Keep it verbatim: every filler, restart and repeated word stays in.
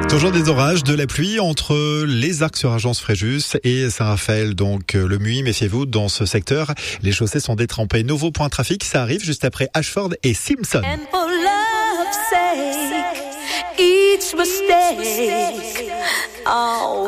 Toujours des orages, de la pluie entre les Arcs sur Agence Fréjus et Saint-Raphaël, donc le Muy. Méfiez-vous, dans ce secteur, les chaussées sont détrempées. Nouveau point trafic, ça arrive juste après Ashford et Simpson. And for love's sake, each mistake, oh.